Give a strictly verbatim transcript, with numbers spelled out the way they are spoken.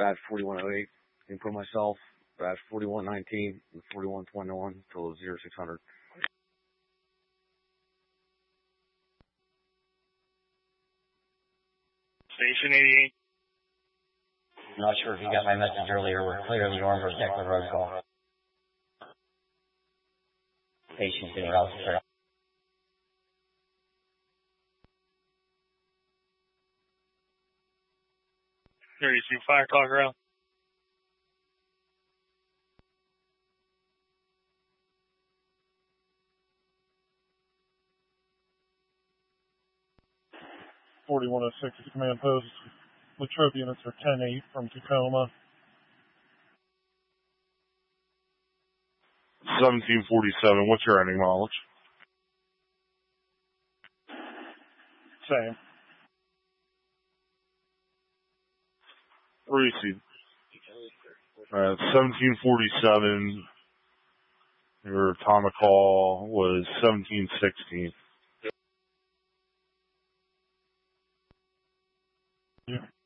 badge forty-one oh eight. You can put myself, badge forty-one nineteen and forty-one twenty-one till zero six hundred. Station eighty-eight. I'm not sure if you got my message earlier. We're clear of the Orangeburg Technical Road call. Patient's in route to thirty-two, five o'clock route. forty-one oh six is command post. Latrobe units are ten eight from Tacoma. seventeen forty-seven, what's your ending mileage? Same. Reese, uh, seventeen forty-seven, your atomic call was seventeen sixteen. Yeah.